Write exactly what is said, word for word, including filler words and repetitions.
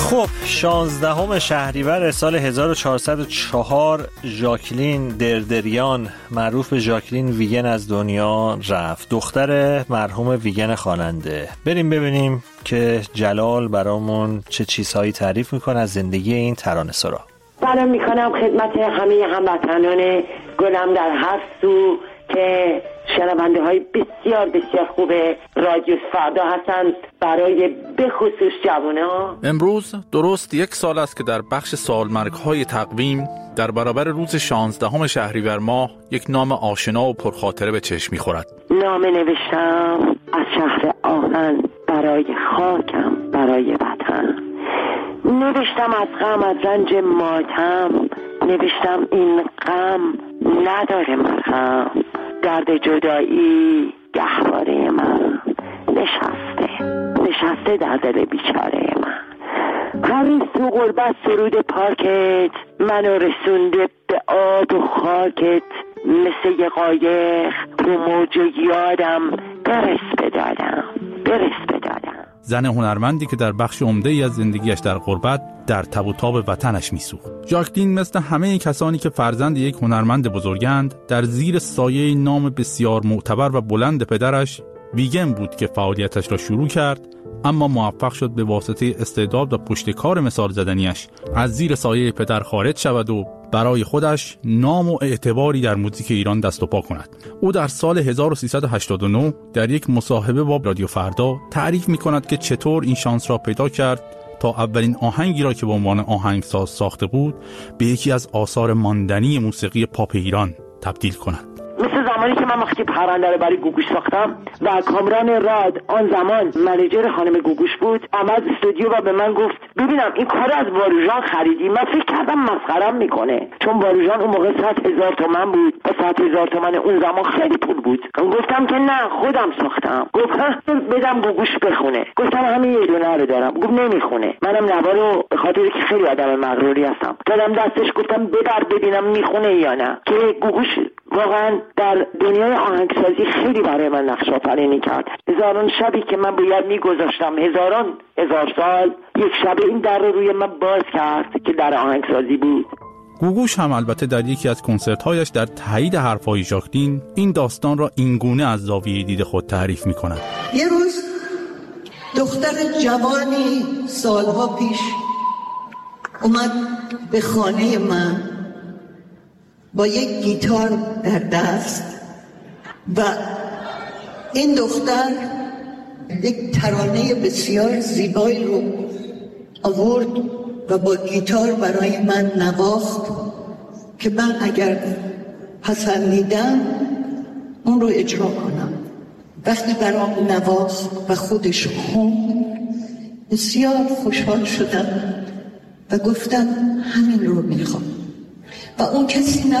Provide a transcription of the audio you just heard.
خب شانزدهم شهریور سال هزار و چهارصد و چهار ژاکلین دردریان معروف به ژاکلین ویگن از دنیا رفت، دختر مرحوم ویگن خواننده. بریم ببینیم که جلال برامون چه چیزهایی تعریف میکنه از زندگی این ترانه‌سرا. سلام میکنم خدمت همه هموطنان گلم در هر سو که شنونده های بسیار بسیار خوب رادیو فردا هستند، برای بخصوص جوانان. امروز درست یک سال است که در بخش سالمرگ های تقویم در برابر روز شانزدهم شهریور ماه یک نام آشنا و پرخاطره به چشم می‌خورد. نامه نوشتم از شهر آهن برای خاکم، برای وطن. نوشتم از غم، از رنج ماتم. نوشتم این غم نداره مرهم. درد جدایی گهواره من نشسته نشسته در دل بیچاره من. هر تو غربت سرود پاکت منو رسونده به آب و خاکت، مثل یه قایق تو موج یادم برس بدادم برس بدادم. زن هنرمندی که در بخش عمده‌ای از زندگیش در غربت در تب و تاب وطنش میسوخت. ژاکلین مثل همه کسانی که فرزند یک هنرمند بزرگند در زیر سایه نام بسیار معتبر و بلند پدرش ویگن بود که فعالیتش را شروع کرد، اما موفق شد به واسطه استعداد و پشتکار مثال زدنیش از زیر سایه پدر خارج شود و برای خودش نام و اعتباری در موزیک ایران دست و پا کند. او در سال هزار و سیصد و هشتاد و نه در یک مصاحبه با رادیو فردا تعریف می کند که چطور این شانس را پیدا کرد تا اولین آهنگی را که به عنوان آهنگساز ساخته بود به یکی از آثار ماندنی موسیقی پاپ ایران تبدیل کند. مثل زمانی که من وقتی پرنده رو برای گوگوش ساختم و کامران راد آن زمان منیجر خانم گوگوش بود، آمد استودیو و به من گفت ببینم این کار از واروژان خریدی؟ من فکر کردم مسخرم میکنه، چون واروژان اون موقع صد هزار تومن بود و صد هزار تومن اون زمان خیلی پول بود. گفتم که نه خودم ساختم. گفت بدم گوگوش بخونه. گفتم همین یه دونه رو دارم. گفت نمیخونه. منم نوا رو به خاطر که خیلی آدم مغروری هستم دادم دستش، گفتم ببر ببینم میخونه یا نه. که گوگوش واقعا در دنیای آهنگسازی خیلی برای من نقش آفرینی کرد. هزاران شبی که من باید میگذاشتم، هزاران هزار سال، یک شب این در رو روی من باز کرد که در آهنگسازی بود. گوگوش هم البته در یکی از کنسرت‌هایش در تایید حرف‌های ژاکلین این داستان را اینگونه از زاویه دید خود تعریف می‌کند. یه روز دختر جوانی سالها پیش اومد به خانه من با یک گیتار در دست و این دختر یک ترانه بسیار زیبایی رو آورد و با گیتار برای من نواخت که من اگر پسندیدم اون رو اجرا کنم. وقتی برام نواخت و خودش خوند بسیار خوشحال شدم و گفتم همین رو میخوام. و اون کسی